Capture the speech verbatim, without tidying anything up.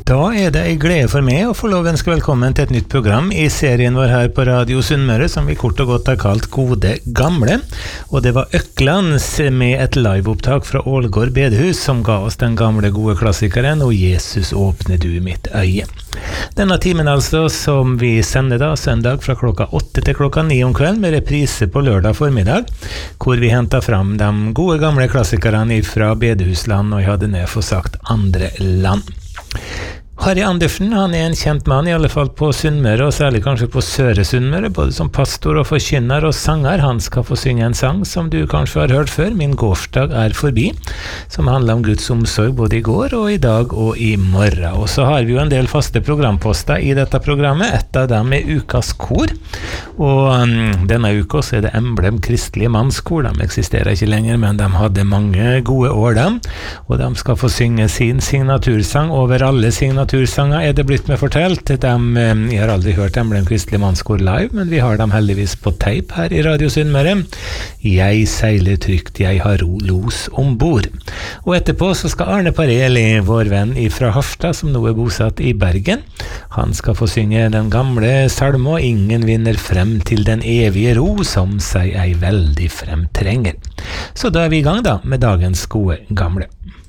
Da er det en glede for meg å få lov å ønske velkommen til et nytt program i serien vår her på Radio Sunnmøre, som vi kort og godt har kalt Gode Gamle. Og det var Øklands med et liveopptak fra Ålgård bedehus som ga oss den gamle gode klassikeren «Og Jesus åpne du mitt øye». Denne timen altså som vi sender da søndag fra klokka åtte til klokka ni om kvelden med reprise på lørdag formiddag, hvor vi hentet fram de gode gamle klassikerne fra bedehusland, og jeg hadde ned for sagt andre land. Harry Andersen, han er en kjent mann, i alle fall på Sunnmøre, og særlig kanskje på Søre Sunnmøre, både som pastor og forkynner og sanger. Han skal få synge en sang som du kanskje har hørt før, Min gårsdag er forbi, som handler om Guds omsorg både i går og i dag og i morgen. Og så har vi jo en del faste programposter i dette programmet, et av dem er Ukas kor, og um, denne uka så er det Emblem Kristelige Mannskor. De eksisterer ikke lenger, men de hadde mange gode år dem, og de skal få synge sin signatursang over alle signaturer. Natursanger er det blitt med fortelt. De, jeg har aldri hørt Emblem Kristelige Mannskor live, men vi har dem heldigvis på tape her i Radio Sunnmøre. Jeg seiler trygt, jeg har ro, los ombord. Og etterpå så skal Arne Pareli, vår venn fra Harstad, som nå er bosatt i Bergen, han skal få synge den gamle salmen Ingen vinner frem til den evige ro, som seg ei veldig fremtrenger. Så da er vi i gang da med dagens gode gamle.